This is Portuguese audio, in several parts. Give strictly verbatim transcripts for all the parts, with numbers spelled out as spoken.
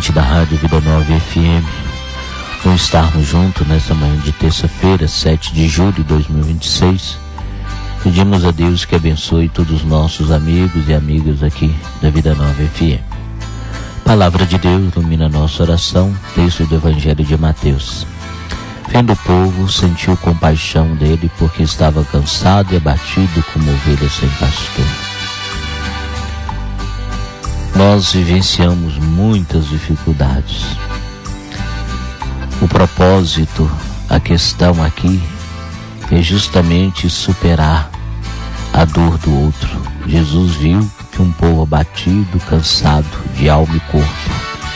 ouvinte da Rádio Vida Nova F M, por estarmos juntos nessa manhã de terça-feira, sete de julho de dois mil e vinte e seis. Pedimos a Deus que abençoe todos os nossos amigos e amigas aqui da Vida Nova F M. Palavra de Deus ilumina a nossa oração, texto do Evangelho de Mateus. Vendo o povo, sentiu compaixão dele, porque estava cansado e abatido como ovelha sem pastor. Nós vivenciamos muitas dificuldades. O propósito, a questão aqui, é justamente superar a dor do outro. Jesus viu que um povo abatido, cansado de alma e corpo.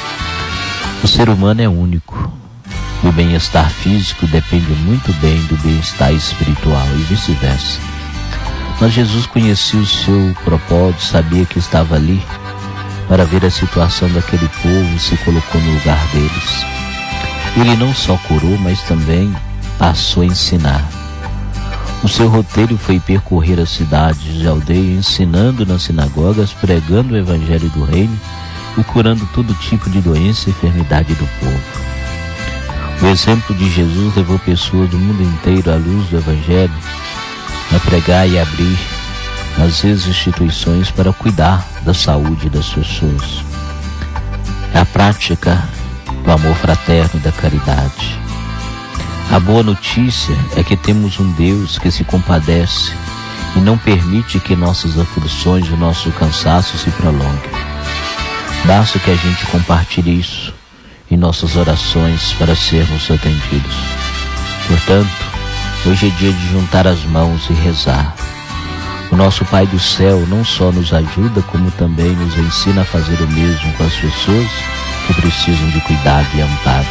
O ser humano é único. E o bem-estar físico depende muito bem do bem-estar espiritual e vice-versa. Mas Jesus conhecia o seu propósito, sabia que estava ali para ver a situação daquele povo e se colocou no lugar deles. Ele não só curou, mas também passou a ensinar. O seu roteiro foi percorrer as cidades e aldeias, ensinando nas sinagogas, pregando o evangelho do reino e curando todo tipo de doença e enfermidade do povo. O exemplo de Jesus levou pessoas do mundo inteiro à luz do Evangelho a pregar e abrir as instituições para cuidar da saúde das pessoas. É a prática do amor fraterno e da caridade. A boa notícia é que temos um Deus que se compadece e não permite que nossas aflições e nosso cansaço se prolonguem. Basta que a gente compartilhe isso em nossas orações para sermos atendidos. Portanto, hoje é dia de juntar as mãos e rezar. O nosso Pai do Céu não só nos ajuda, como também nos ensina a fazer o mesmo com as pessoas que precisam de cuidado e amparo.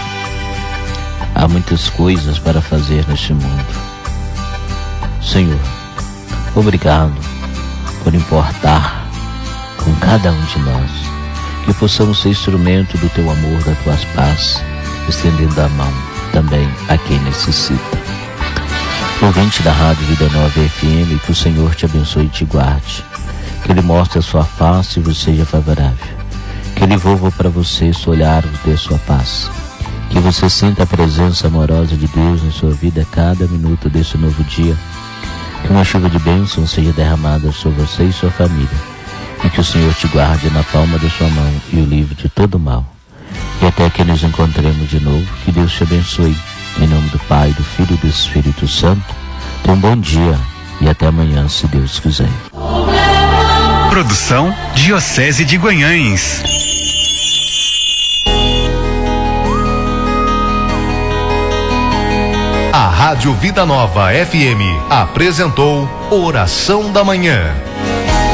Há muitas coisas para fazer neste mundo. Senhor, obrigado por importar com cada um de nós, que possamos ser instrumento do Teu amor, da Tua paz, estendendo a mão também a quem necessita. Ouvinte da Rádio Vida Nova F M, que o Senhor te abençoe e te guarde, que Ele mostre a sua face e vos seja favorável, que Ele volva para você seu olhar e dê sua paz, que você sinta a presença amorosa de Deus em sua vida a cada minuto desse novo dia, que uma chuva de bênção seja derramada sobre você e sua família, e que o Senhor te guarde na palma da sua mão e o livre de todo mal. E até que nos encontremos de novo, que Deus te abençoe. Em nome do Pai, do Filho e do Espírito Santo. Tenha um bom dia e até amanhã, se Deus quiser. Produção Diocese de Guanhães. A Rádio Vida Nova F M apresentou Oração da Manhã.